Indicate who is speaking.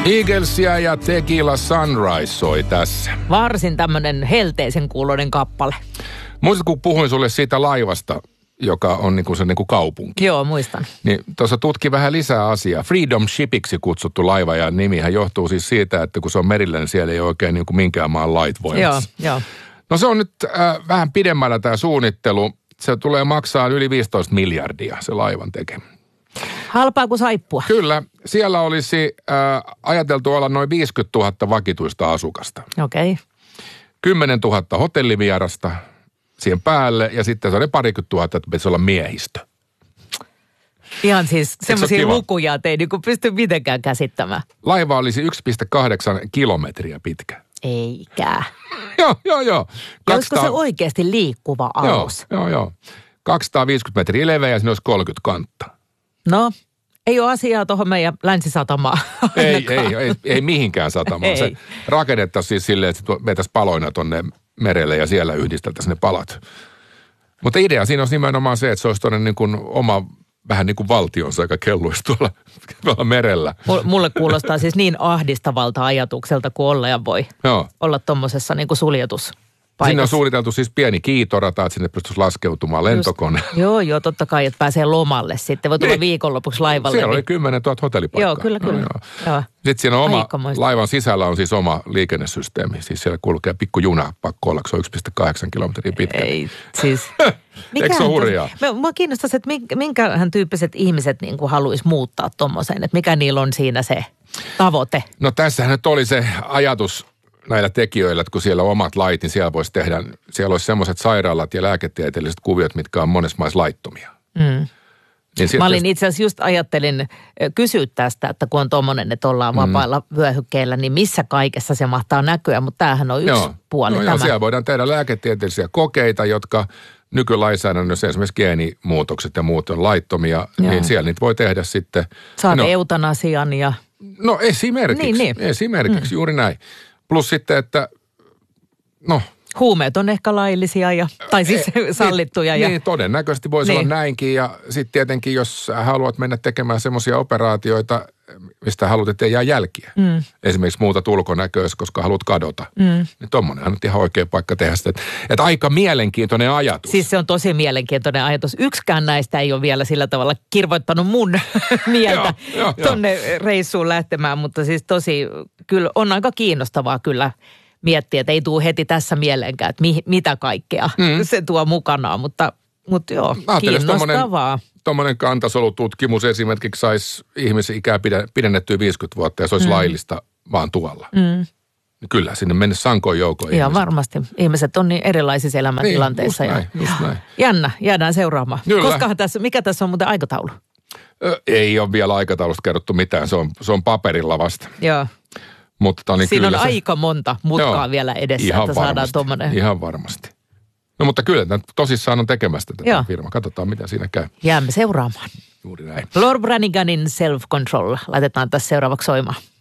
Speaker 1: Eaglesia ja Tequila Sunrise soi tässä.
Speaker 2: Varsin tämmönen helteisen kuuloinen kappale.
Speaker 1: Muistatko, kun puhuin sulle siitä laivasta, joka on niin kuin se niin kuin kaupunki?
Speaker 2: Joo, muistan.
Speaker 1: Niin tuossa tutki vähän lisää asiaa. Freedom Shipiksi kutsuttu laiva ja nimihän johtuu siis siitä, että kun se on merillä, niin siellä ei oikein niin kuin minkään maan lait voimassa.
Speaker 2: Joo.
Speaker 1: No se on nyt vähän pidemmällä tämä suunnittelu. Se tulee maksaa yli 15 miljardia se laivan tekeminen.
Speaker 2: Halpaa kuin saippua.
Speaker 1: Kyllä. Siellä olisi ajateltu olla noin 50 000 vakituista asukasta.
Speaker 2: Okei. Okay.
Speaker 1: 10 000 hotellivierasta siihen päälle ja sitten se oli 20 000, että pitäisi olla miehistö.
Speaker 2: Ihan siis semmoisia lukuja, että ei niin pysty mitenkään käsittämään.
Speaker 1: Laiva olisi 1,8 kilometriä pitkä.
Speaker 2: Eikä.
Speaker 1: Joo.
Speaker 2: Olisiko se oikeasti liikkuva alus?
Speaker 1: Joo. 250 metriä leveä ja siinä olisi 30 kantta.
Speaker 2: No, ei ole asiaa tuohon meidän länsisatamaan.
Speaker 1: Ei mihinkään satamaan. Se rakennettaisiin siis silleen, että se vetäisi paloina tonne merelle ja siellä yhdisteltäisiin ne palat. Mutta idea siinä olisi nimenomaan se, että se olisi tuonne niin kuin oma vähän niin kuin valtionsa, joka kelluisi tuolla merellä.
Speaker 2: Mulle kuulostaa siis niin ahdistavalta ajatukselta, kuin olla voi olla tuommoisessa niin kuin suljetuspaikassa.
Speaker 1: Sinne on suunniteltu siis pieni kiitorata, että sinne pystyisi laskeutumaan lentokone.
Speaker 2: Joo, totta kai, että pääsee lomalle sitten. Voi tulla viikonlopuksi laivalle.
Speaker 1: Siellä oli 10 000 hotellipaikkaa.
Speaker 2: Joo, kyllä. Joo.
Speaker 1: Sitten siinä on laivan sisällä on siis oma liikennesysteemi. Siis siellä kulkee pikkujuna, pakko olla, se on 1,8 kilometriä pitkä.
Speaker 2: Ei, siis...
Speaker 1: Eikö se ole hurjaa?
Speaker 2: Mua kiinnostaisi, että minkähän tyyppiset ihmiset niin kuin haluaisi muuttaa tommoseen, että mikä niillä on siinä se tavoite?
Speaker 1: No tässähän nyt oli se ajatus näillä tekijöillä, että kun siellä on omat lait, niin siellä voisi tehdä, siellä olisi semmoiset sairaalat ja lääketieteelliset kuviot, mitkä on monessa maissa laittomia. Niin
Speaker 2: mä olin itse asiassa just ajattelin kysyä tästä, että kun on tommonen, että ollaan vapailla vyöhykkeillä, niin missä kaikessa se mahtaa näkyä, mutta tämähän on yksi puoli tämä.
Speaker 1: Joo, siellä voidaan tehdä lääketieteellisiä kokeita, jotka nykylainsäädännössä esimerkiksi geenimuutokset ja muut on laittomia, niin siellä niitä voi tehdä sitten.
Speaker 2: Saat eutanasian ja...
Speaker 1: No esimerkiksi juuri näin. Plus sitten, että
Speaker 2: huumeet on ehkä laillisia tai siis sallittuja.
Speaker 1: Niin, todennäköisesti voisi olla näinkin. Ja sitten tietenkin, jos haluat mennä tekemään semmoisia operaatioita, mistä haluat, ettei jää jälkiä. Esimerkiksi muuta ulkonäköä, koska haluat kadota. Niin tommonenhan on ihan oikea paikka tehdä sitä. Että aika mielenkiintoinen ajatus.
Speaker 2: Siis se on tosi mielenkiintoinen ajatus. Yksikään näistä ei ole vielä sillä tavalla kirvoittanut mun mieltä tonne reissuun lähtemään. Mutta siis kyllä on aika kiinnostavaa kyllä miettiä, että ei tule heti tässä mieleenkään, että mitä kaikkea se tuo mukanaan, mutta joo, kiinnostavaa.
Speaker 1: Tuommoinen kantasolututkimus esimerkiksi saisi ihmisen ikää pidennettyä 50 vuotta ja se olisi laillista vaan tuolla. Kyllä, sinne mennä sankoin joukoin.
Speaker 2: Ihan varmasti. Ihmiset on niin erilaisissa elämäntilanteissa.
Speaker 1: Just näin.
Speaker 2: Jännä, jäädään seuraamaan. Mikä tässä on muuten aikataulu?
Speaker 1: Ei ole vielä aikataulusta kerrottu mitään, se on paperilla vasta.
Speaker 2: Joo.
Speaker 1: Mutta niin
Speaker 2: siinä on aika monta mutkaa vielä edessä, että saadaan tuommoinen.
Speaker 1: Ihan varmasti. No mutta kyllä, tosissaan on tekemästä tätä firmaa. Katsotaan, mitä siinä käy.
Speaker 2: Jäämme seuraamaan.
Speaker 1: Juuri näin.
Speaker 2: Lord Branniganin Self Control laitetaan tässä seuraavaksi soimaan.